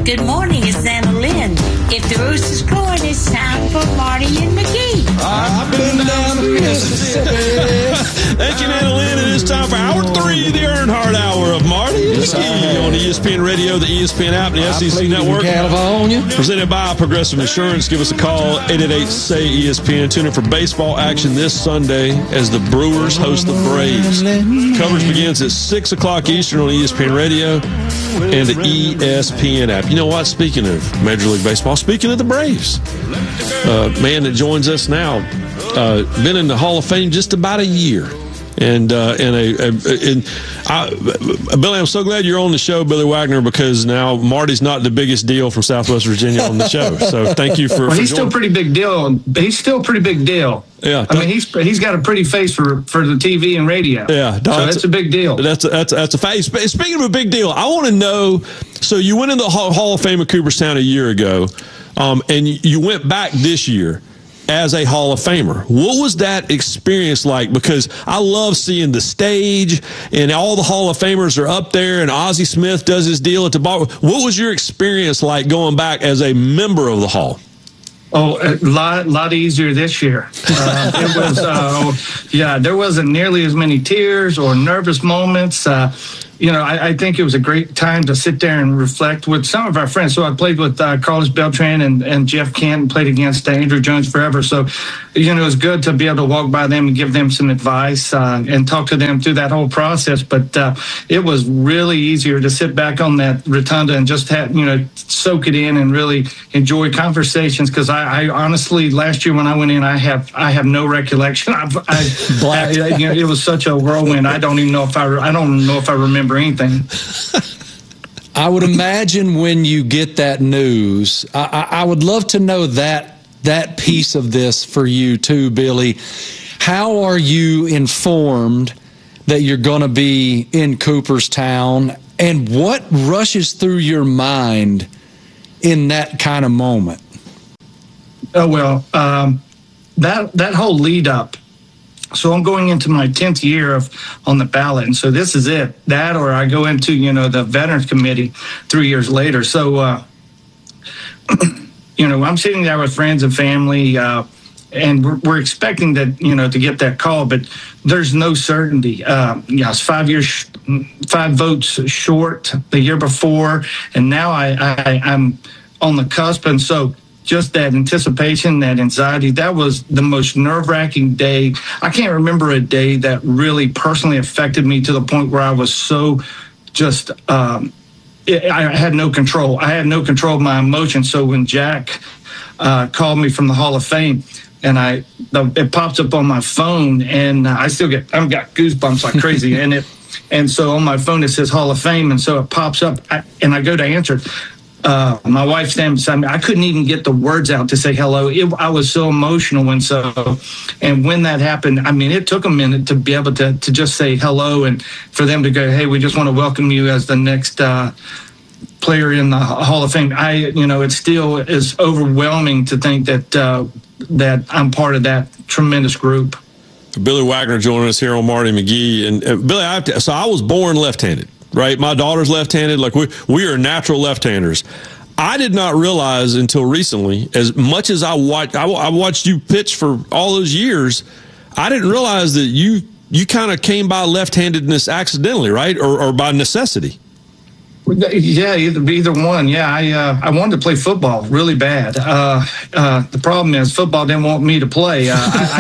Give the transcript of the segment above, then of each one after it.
Good morning, it's Anna Lynn. If the rooster's crowing, it's time for Marty and McGee. I've been down to Mississippi. Thank you, Anna Lynn. It is time for Hour 3, the Earnhardt Hour of Marty and McGee on ESPN Radio, the ESPN app, and the SEC Network. California. Presented by Progressive Insurance. Give us a call, 888-SAY-ESPN. Tune in for baseball action this Sunday as the Brewers host the Braves. Coverage begins at 6 o'clock Eastern on ESPN Radio and the ESPN app. You know what? Speaking of Major League Baseball, speaking of the Braves, man that joins us now, been in the Hall of Fame just about a year. And Billy, I'm so glad you're on the show, Billy Wagner, because now Marty's not the biggest deal from Southwest Virginia on the show. So thank you for. Well, he's still a pretty big deal. He's still a pretty big deal. Yeah, I mean he's got a pretty face for the TV and radio. Yeah, so that's a big deal. That's a fact. Speaking of a big deal, I want to know. So you went in the Hall of Fame at Cooperstown a year ago, and you went back this year as a Hall of Famer. What was that experience like? Because I love seeing the stage and all the Hall of Famers are up there and Ozzie Smith does his deal at the bar. What was your experience like going back as a member of the Hall? Oh, a lot easier this year. It was, there wasn't nearly as many tears or nervous moments. I think it was a great time to sit there and reflect with some of our friends. So I played with Carlos Beltran and Jeff Kent and played against Andrew Jones forever. So, it was good to be able to walk by them and give them some advice and talk to them through that whole process. But it was really easier to sit back on that rotunda and just soak it in and really enjoy conversations. Because I honestly, last year when I went in, I have no recollection. It was such a whirlwind. I don't know if I remember anything. I would imagine when you get that news, I would love to know that piece of this for you too, Billy. How are you informed that you're going to be in Cooperstown, and what rushes through your mind in that kind of moment? Oh, well, that whole lead up. So I'm going into my 10th year on the ballot. And so this is it. That, or I go into, the Veterans Committee 3 years later. So, I'm sitting there with friends and family, and we're expecting that, to get that call, but there's no certainty. It's 5 years, 5 votes short the year before. And now I'm on the cusp. And so just that anticipation, that anxiety, that was the most nerve-wracking day. I can't remember a day that really personally affected me to the point where I was so just I had no control. I had no control of my emotions. So when Jack called me from the Hall of Fame, and it pops up on my phone, and I've got goosebumps like crazy. and so on my phone it says Hall of Fame, and so it pops up, and I go to answer it. My wife standing beside me. I couldn't even get the words out to say hello. I was so emotional. And when that happened, it took a minute to be able to just say hello, and for them to go, hey, we just want to welcome you as the next player in the Hall of Fame. It still is overwhelming to think that I'm part of that tremendous group. Billy Wagner joining us here on Marty McGee. And Billy, I was born left-handed. Right, my daughter's left-handed. Like we are natural left-handers. I did not realize until recently, as much as I watched you pitch for all those years, I didn't realize that you kind of came by left-handedness accidentally, right, or by necessity. Yeah, either one. Yeah, I wanted to play football really bad. The problem is football didn't want me to play.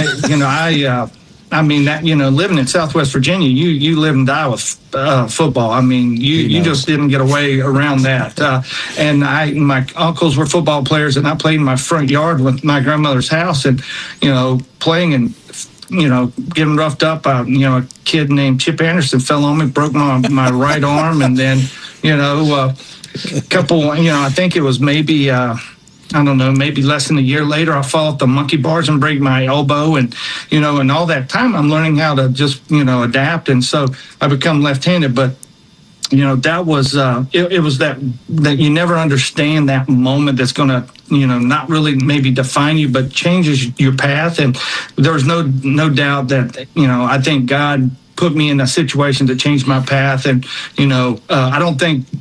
Living in Southwest Virginia, you live and die with football. You just didn't get away around that. And my uncles were football players, and I played in my front yard with my grandmother's house, and playing and getting roughed up. A kid named Chip Anderson fell on me, broke my right arm, and then a couple. I think it was maybe. Maybe less than a year later, I fall off the monkey bars and break my elbow. And, and all that time I'm learning how to just, adapt. And so I become left-handed. But, that was, it was that you never understand that moment that's going to, not really maybe define you, but changes your path. And there's no doubt that, I think God put me in a situation to change my path. And, I don't think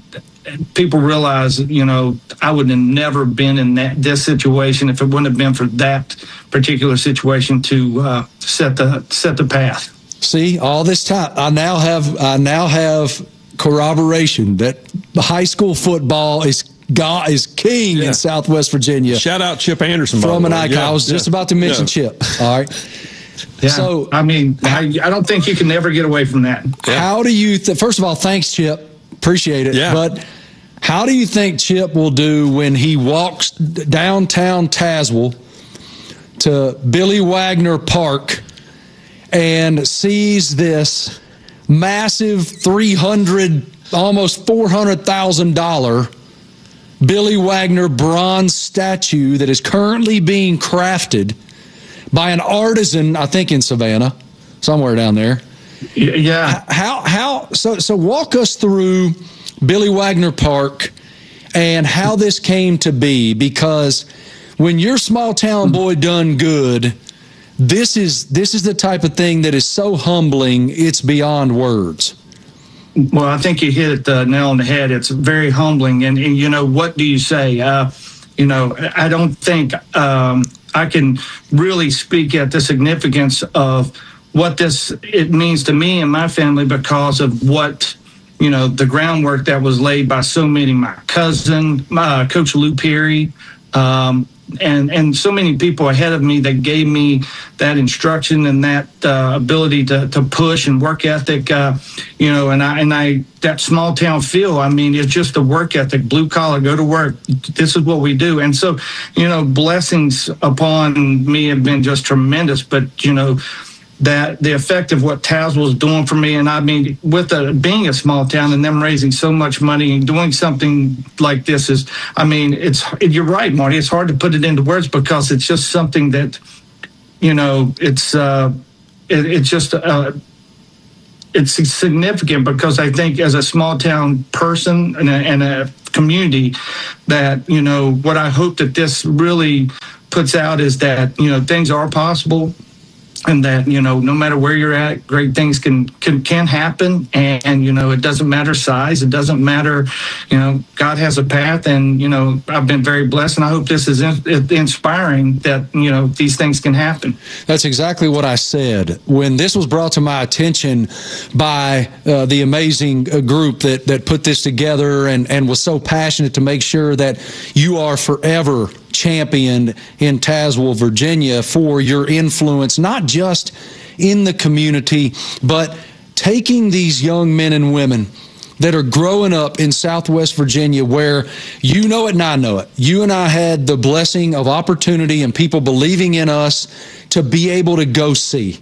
people realize, I would have never been in this situation if it wouldn't have been for that particular situation to set the path. See, all this time, I now have corroboration that the high school football is king in Southwest Virginia. Shout out Chip Anderson from an icon. I was just about to mention Chip. All right. Yeah. So I don't think you can never get away from that. How do you? First of all, thanks, Chip. Appreciate it. Yeah. But how do you think Chip will do when he walks downtown Tazewell to Billy Wagner Park and sees this massive almost $400,000 Billy Wagner bronze statue that is currently being crafted by an artisan, I think in Savannah, somewhere down there? Yeah. So walk us through Billy Wagner Park and how this came to be, because when your small town boy done good, this is the type of thing that is so humbling, it's beyond words. Well, I think you hit the nail on the head. It's very humbling. And what do you say? I don't think I can really speak at the significance of what it means to me and my family because of what, the groundwork that was laid by so many, my cousin, Coach Lou Perry, and so many people ahead of me that gave me that instruction and that ability to push and work ethic, that small town feel. I mean, it's just a work ethic, blue collar, go to work. This is what we do. And so, blessings upon me have been just tremendous, but, that the effect of what Tazewell is doing for me. And I mean, with being a small town and them raising so much money and doing something like this you're right, Marty. It's hard to put it into words because it's just something that, it's significant because I think as a small town person and a community that, what I hope that this really puts out is that, things are possible. And that, no matter where you're at, great things can happen. And, it doesn't matter size. It doesn't matter, God has a path. And, I've been very blessed. And I hope this is inspiring that, these things can happen. That's exactly what I said. When this was brought to my attention by the amazing group that put this together and was so passionate to make sure that you are forever championed in Tazewell, Virginia for your influence, not just in the community, but taking these young men and women that are growing up in Southwest Virginia where you know it and I know it. You and I had the blessing of opportunity and people believing in us to be able to go see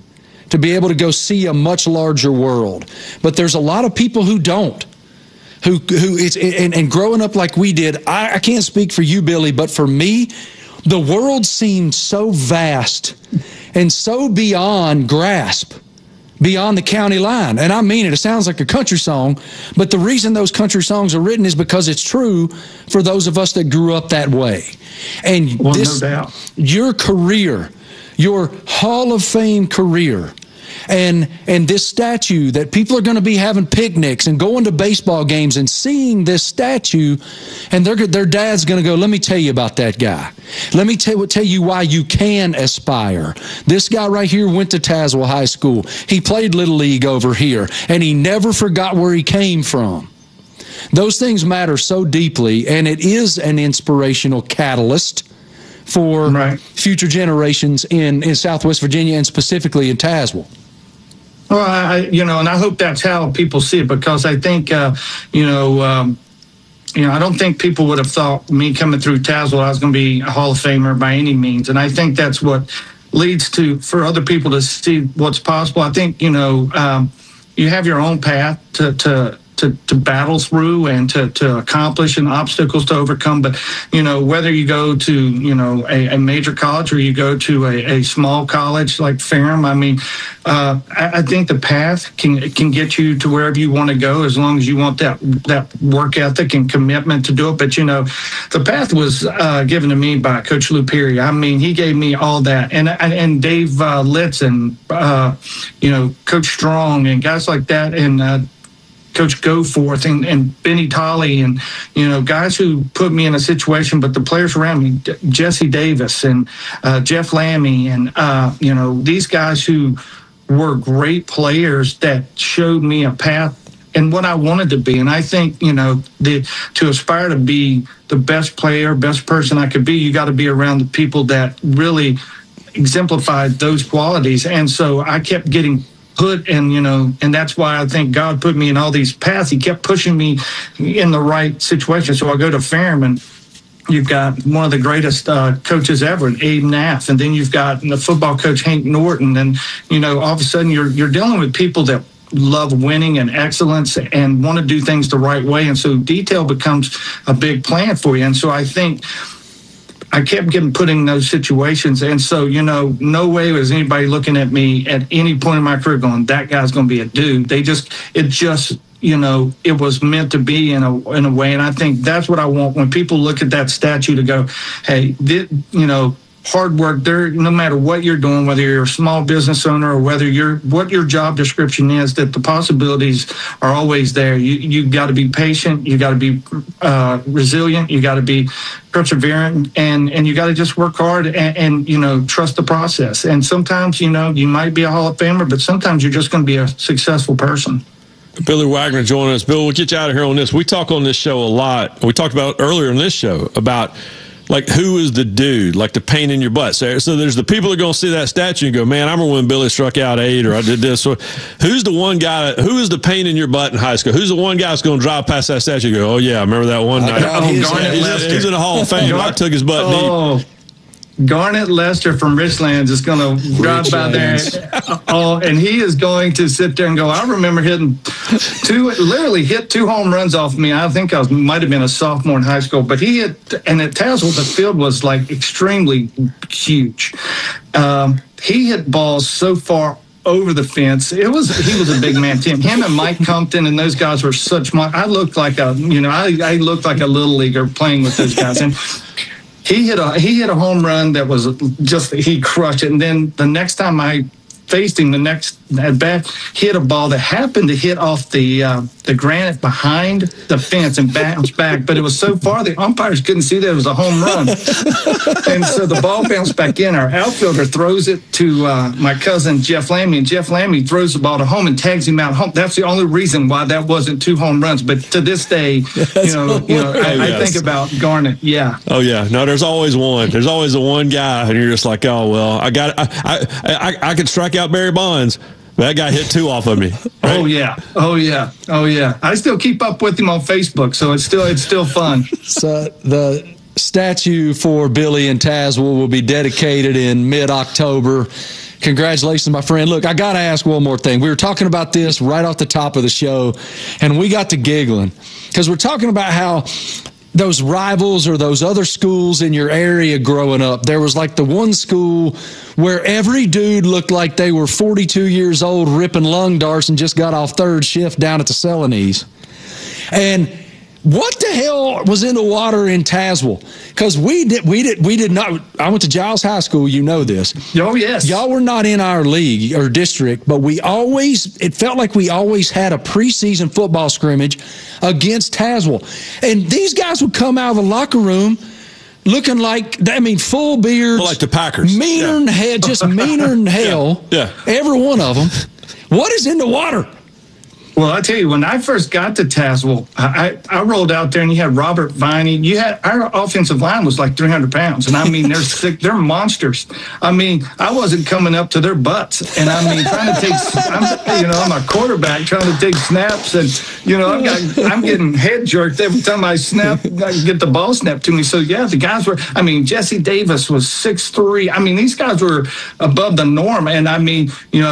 a much larger world. But there's a lot of people who don't. Who it's and growing up like we did, I can't speak for you, Billy, but for me, the world seemed so vast and so beyond grasp, beyond the county line. And I mean it. It sounds like a country song, but the reason those country songs are written is because it's true for those of us that grew up that way. And no doubt. Your career, your Hall of Fame career, and this statue that people are going to be having picnics and going to baseball games and seeing this statue, and their dad's going to go, let me tell you about that guy. Let me tell you why you can aspire. This guy right here went to Tazewell High School. He played Little League over here, and he never forgot where he came from. Those things matter so deeply, and it is an inspirational catalyst for future generations in Southwest Virginia and specifically in Tazewell. Well, and I hope that's how people see it, because I think, I don't think people would have thought me coming through Tazewell I was going to be a Hall of Famer by any means. And I think that's what leads for other people to see what's possible. I think, you have your own path to battle through and to accomplish and obstacles to overcome. But, whether you go to, a major college or you go to a small college like Ferrum, I think the path can get you to wherever you want to go as long as you want that work ethic and commitment to do it. But, the path was given to me by Coach Lou Perry. He gave me all that. And Dave Litz and, Coach Strong and guys like that. And, Coach Goforth and Benny Tolley and, guys who put me in a situation, but the players around me, Jesse Davis and Jeff Lammy and, these guys who were great players that showed me a path and what I wanted to be. And I think, to aspire to be the best player, best person I could be, you got to be around the people that really exemplified those qualities. And so I kept getting put in, and that's why I think God put me in all these paths. He kept pushing me in the right situation. So I go to Ferrum, and you've got one of the greatest coaches ever, Abe Naff, and then you've got the football coach Hank Norton, and all of a sudden you're dealing with people that love winning and excellence and want to do things the right way, and so detail becomes a big plan for you. And so I think I kept getting put in those situations, and so no way was anybody looking at me at any point in my career going, that guy's going to be a dude. It was meant to be in a way. And I think that's what I want when people look at that statue to go, hey, hard work there, no matter what you're doing, whether you're a small business owner or whether what your job description is, that the possibilities are always there. You got to be patient. You got to be resilient. You got to be perseverant, and you got to just work hard and trust the process. And sometimes, you might be a Hall of Famer, but sometimes you're just going to be a successful person. Billy Wagner joining us. Bill, we'll get you out of here on this. We talk on this show a lot. We talked about earlier in this show about who is the dude, like the pain in your butt. So there's the people that are going to see that statue and go, man, I remember when Billy struck out 8 or I did this. So who's the one guy, who is the pain in your butt in high school? Who's the one guy that's going to drive past that statue and go, oh, yeah, I remember that one night. He's in the Hall of Fame. I took his butt deep. Garnett Lester from Richlands is going to drive by there, and he is going to sit there and go, I remember hit 2 home runs off me. I think I might have been a sophomore in high school, but he hit, and at Tazewell, the field was extremely huge. He hit balls so far over the fence. He was a big man team. Him and Mike Compton and those guys were such. I looked like I looked like a little leaguer playing with those guys. And he hit a home run that was he crushed it. And then the next time I faced him, the next at bat, he hit a ball that happened to hit off the granite behind the fence and bounce back. But it was so far the umpires couldn't see that it was a home run. And so the ball bounced back in. Our outfielder throws it to my cousin Jeff Lammy, and Jeff Lammy throws the ball to home and tags him out home. That's the only reason why that wasn't 2 home runs. But to this day, I think about Garnett. Yeah. Oh yeah. No, there's always one. There's always the one guy, and you're just like, oh well, I could strike out Barry Bonds. That guy hit 2 off of me. Right? Oh yeah. I still keep up with him on Facebook, so it's still fun. So the statue for Billy and Tazewell will be dedicated in mid-October. Congratulations, my friend. Look, I got to ask one more thing. We were talking about this right off the top of the show, and we got to giggling because we're talking about how those rivals or those other schools in your area growing up, there was the one school where every dude looked like they were 42 years old ripping lung darts and just got off 3rd shift down at the Celanese. And what the hell was in the water in Tazewell? Because we did not. I went to Giles High School. You know this. Oh yes. Y'all were not in our league or district, but it felt like we always had a preseason football scrimmage against Tazewell, and these guys would come out of the locker room looking full beards, like the Packers, meaner than hell, just meaner than hell. Yeah. Every one of them. What is in the water? Well, I tell you, when I first got to Tazewell, I rolled out there and you had Robert Viney. Our offensive line was 300 pounds. And I mean, they're sick. They're monsters. I mean, I wasn't coming up to their butts. And I mean, I'm a quarterback trying to take snaps. And, I'm getting head jerked every time I get the ball snapped to me. So, yeah, the guys were, Jesse Davis was 6'3". I mean, these guys were above the norm. And I mean,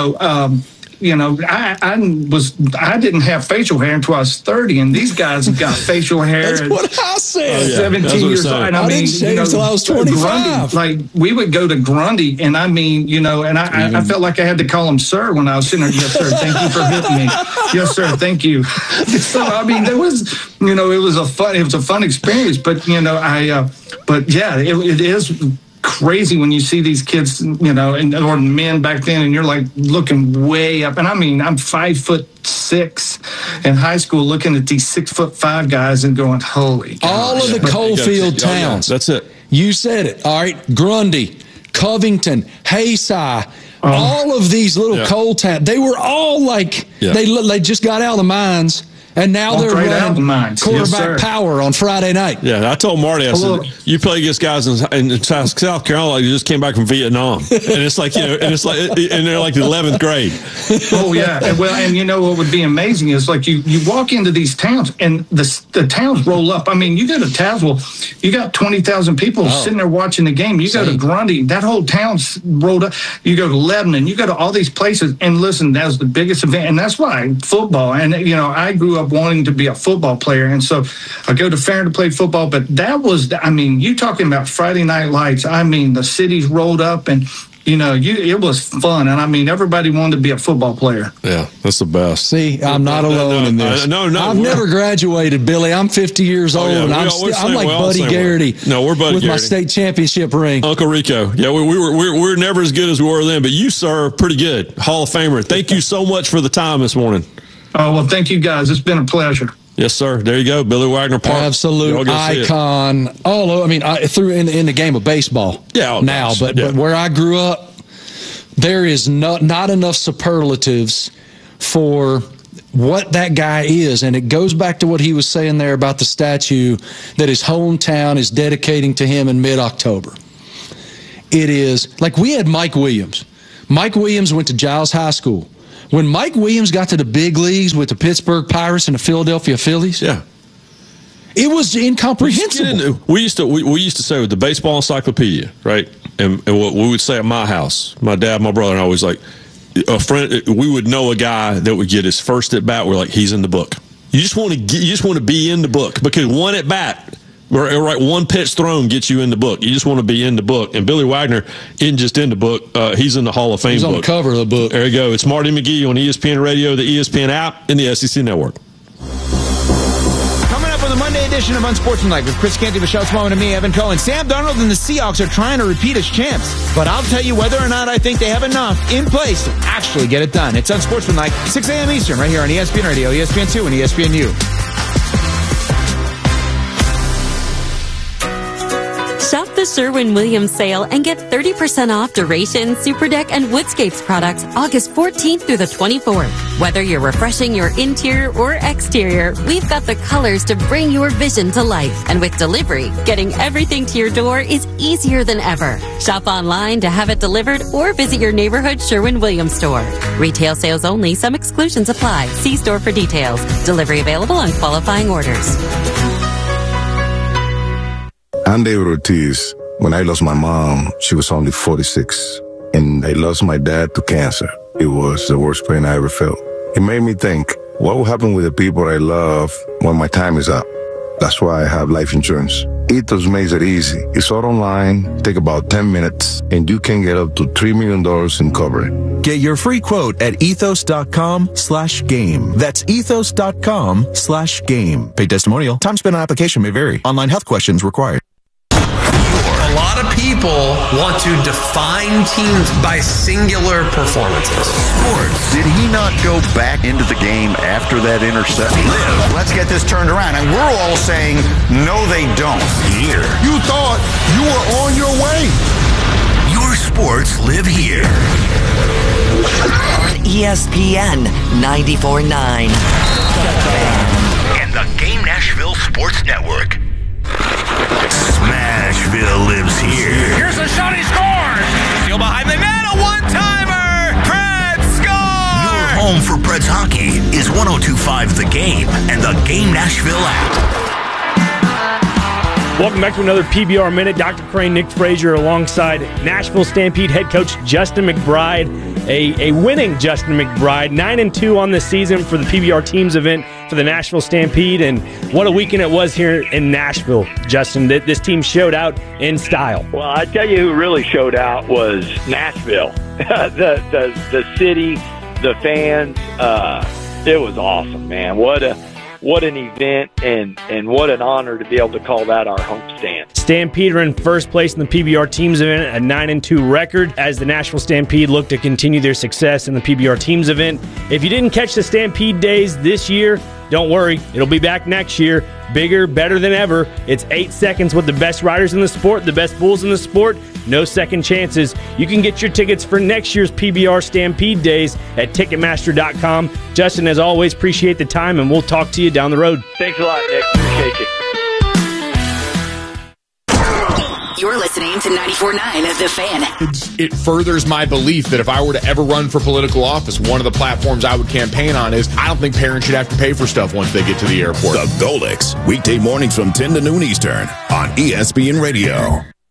I didn't have facial hair until I was 30, and these guys have got facial hair. That's what I said. 17 years old. I didn't shave until I was 25. Grundy, we would go to Grundy, and I felt like I had to call him sir when I was sitting there. Yes, sir. Thank you for hitting me. Yes, sir. Thank you. So there was, it was a fun experience. But it is. crazy when you see these kids, you know, or men back then, and you're like looking way up. And I mean, I'm 5'6" in high school, looking at these 6'5" guys and going, "Holy!" Gosh. All of the Coalfield towns. That's it. You said it. All right, Grundy, Covington, Hayside. All of these little coal towns, they were all like, they just got out of the mines, and now they're running quarterback power on Friday night. Yeah, I told Marty, I said, you play against guys in South Carolina like you just came back from Vietnam. And it's like, you know, and they're like the 11th grade. Oh, yeah. And you know what would be amazing is like you walk into these towns and the towns roll up. I mean, you go to Tazewell, you got 20,000 people sitting there watching the game. You go to Grundy, that whole town's rolled up. You go to Lebanon, you go to all these places. And listen, that's the biggest event. And that's why football, and, you know, I grew up wanting to be a football player. And so I go to Farron to play football. But that was, I mean, you talking about Friday Night Lights. I mean, the cities rolled up and, you know, it was fun. And I mean, everybody wanted to be a football player. Yeah, that's the best. See, I'm not alone in this. I've never graduated, Billy. I'm 50 years old, and I'm like Buddy Garrity. No, we're Buddy with Garrity. My state championship ring. Uncle Rico. Yeah, we're never as good as we were then, but you, sir, are pretty good. Hall of Famer. Thank you so much for the time this morning. Oh, well, thank you, guys. It's been a pleasure. Yes, sir. There you go, Billy Wagner Park. Absolute icon. All I mean, through in the game of baseball. Yeah, now, but where I grew up, there is not enough superlatives for what that guy is, and it goes back to what he was saying there about the statue that his hometown is dedicating to him in mid-October. It is like we had Mike Williams. Mike Williams went to Giles High School. When Mike Williams got to the big leagues with the Pittsburgh Pirates and the Philadelphia Phillies, it was incomprehensible. We used to say with the baseball encyclopedia, right? And what we would say at my house, my dad, my brother, and I was like, a friend. We would know a guy that would get his first at bat. We're like, he's in the book. You just want to be in the book because one at bat. Right, one pitch thrown gets you in the book. You just want to be in the book. And Billy Wagner isn't just in the book. He's in the Hall of Fame book. He's on the cover of the book. There you go. It's Marty McGee on ESPN Radio, the ESPN app, and the SEC Network. Coming up on the Monday edition of Unsportsmanlike with Chris Canty, Michelle Smallman, and me, Evan Cohen. Sam Darnold and the Seahawks are trying to repeat as champs. But I'll tell you whether or not I think they have enough in place to actually get it done. It's Unsportsmanlike, 6 a.m. Eastern, right here on ESPN Radio, ESPN2, and ESPNU. Shop the Sherwin-Williams sale and get 30% off Duration, Superdeck, and Woodscapes products August 14th through the 24th. Whether you're refreshing your interior or exterior, we've got the colors to bring your vision to life. And with delivery, getting everything to your door is easier than ever. Shop online to have it delivered or visit your neighborhood Sherwin-Williams store. Retail sales only. Some exclusions apply. See store for details. Delivery available on qualifying orders. I'm David Ortiz. When I lost my mom, she was only 46. And I lost my dad to cancer. It was the worst pain I ever felt. It made me think, what will happen with the people I love when my time is up? That's why I have life insurance. Ethos makes it easy. It's all online, take about 10 minutes, and you can get up to $3 million in coverage. Get your free quote at ethos.com/game. That's ethos.com/game. Paid testimonial. Time spent on application may vary. Online health questions required. A lot of people want to define teams by singular performances. Sports. Did he not go back into the game after that interception? Let's get this turned around. And we're all saying, no, they don't. Here. You thought you were on your way. Your sports live here. On ESPN 94.9. And the Game Nashville Sports Network. Smashville lives here. Here's a shot, he scores! Still behind the net, a one-timer! Preds score! Your home for Preds hockey is 102.5 The Game and the Game Nashville app. Welcome back to another PBR Minute. Dr. Crane, Nick Frazier alongside Nashville Stampede head coach Justin McBride. A winning Justin McBride, 9-2 on the season for the PBR teams event for the Nashville Stampede. And what a weekend it was here in Nashville, Justin. This team showed out in style. Well, I tell you who really showed out was Nashville. the city, the fans. It was awesome, man. What what an event and what an honor to be able to call that our homestand. Stampede are in first place in the PBR teams event, a 9-2 record, as the Nashville Stampede look to continue their success in the PBR teams event. If you didn't catch the Stampede Days this year, don't worry, it'll be back next year. Bigger, better than ever. It's 8 seconds with the best riders in the sport, the best bulls in the sport. No second chances. You can get your tickets for next year's PBR Stampede Days at Ticketmaster.com. Justin, as always, appreciate the time, and we'll talk to you down the road. Thanks a lot, Nick. Appreciate you. You're listening to 94.9 The Fan. It furthers my belief that if I were to ever run for political office, one of the platforms I would campaign on is I don't think parents should have to pay for stuff once they get to the airport. The Golix, weekday mornings from 10 to noon Eastern on ESPN Radio.